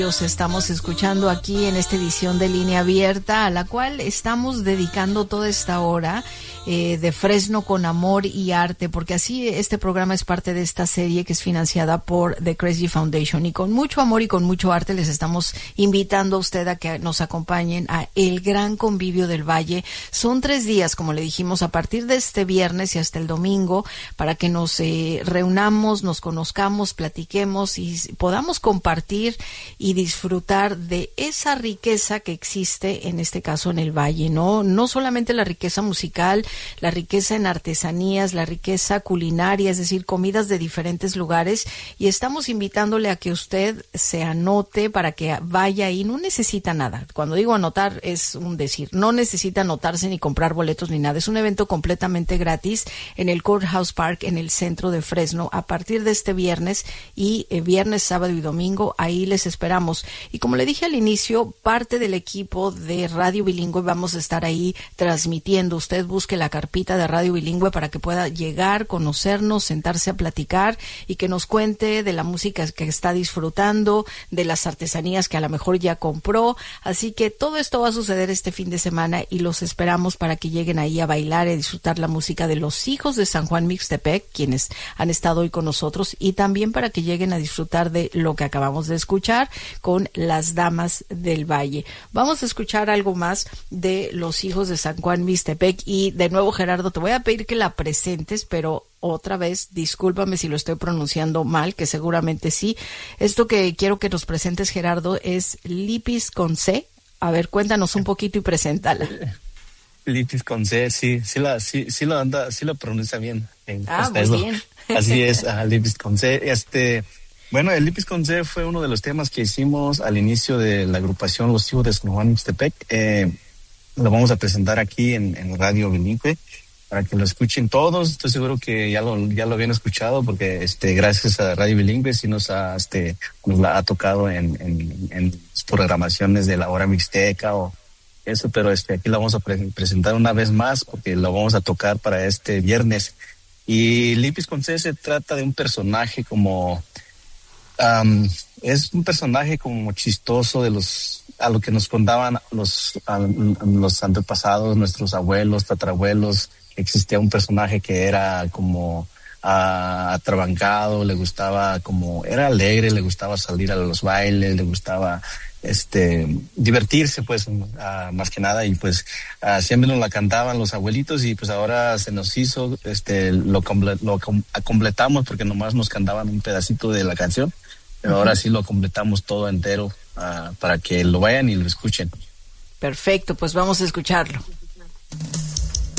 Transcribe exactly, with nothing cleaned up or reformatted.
Los estamos escuchando aquí en esta edición de Línea Abierta, a la cual estamos dedicando toda esta hora eh, de Fresno con amor y arte, porque así este programa es parte de esta serie que es financiada por The Kresge Foundation, y con mucho amor y con mucho arte les estamos invitando a usted a que nos acompañen a el Gran Convivio del Valle. Son tres días, como le dijimos, a partir de este viernes y hasta el domingo, para que nos eh, reunamos, nos conozcamos, platiquemos y podamos compartir y disfrutar de esa riqueza que existe en este caso en el Valle, ¿no? No solamente la riqueza musical, la riqueza en artesanías, la riqueza culinaria, es decir, comidas de diferentes lugares, y estamos invitándole a que usted se anote para que vaya ahí. No necesita nada. Cuando digo anotar es un decir, no necesita anotarse ni comprar boletos ni nada. Es un evento completamente gratis en el Courthouse Park, en el centro de Fresno, a partir de este viernes y eh, viernes, sábado y domingo. Ahí les esperamos. Y como le dije al inicio, parte del equipo de Radio Bilingüe vamos a estar ahí transmitiendo. Usted busque la carpita de Radio Bilingüe para que pueda llegar, conocernos, sentarse a platicar y que nos cuente de la música que está disfrutando, de las artesanías que a lo mejor ya compró. Así que todo esto va a suceder este fin de semana y los esperamos para que lleguen ahí a bailar y disfrutar la música de los hijos de San Juan Mixtepec, quienes han estado hoy con nosotros, y también para que lleguen a disfrutar de lo que acabamos de escuchar con las Damas del Valle. Vamos a escuchar algo más de los hijos de San Juan Mixtepec, y de nuevo, Gerardo, te voy a pedir que la presentes, pero otra vez, discúlpame si lo estoy pronunciando mal, que seguramente sí. Esto que quiero que nos presentes, Gerardo, es Lipis con C. A ver, cuéntanos un poquito y preséntala. Lipis con C, sí, sí la, sí, sí lo anda, sí lo pronuncia bien. Ah, muy eso. bien. Así es, uh, Lipis con C. Este, bueno, el Lipis con C fue uno de los temas que hicimos al inicio de la agrupación Los Hijos de San Juan Mixtepec. Eh, lo vamos a presentar aquí en, en Radio Bilingüe para que lo escuchen todos. Estoy seguro que ya lo ya lo habían escuchado, porque este gracias a Radio Bilingüe sí nos ha este nos la ha tocado en en, en programaciones de la hora mixteca o eso, pero este aquí lo vamos a pre- presentar una vez más porque lo vamos a tocar para este viernes. Y Lipis con C se trata de un personaje como um, es un personaje como chistoso de los a lo que nos contaban los a, los antepasados, nuestros abuelos, tatarabuelos. Existía un personaje que era como uh, atrabancado, le gustaba como, era alegre, le gustaba salir a los bailes, le gustaba este divertirse, pues, uh, más que nada, y pues uh, siempre nos la cantaban los abuelitos, y pues ahora se nos hizo, este lo, comple- lo com- completamos porque nomás nos cantaban un pedacito de la canción, pero uh-huh. Ahora sí lo completamos todo entero uh, para que lo vayan y lo escuchen. Perfecto, pues vamos a escucharlo.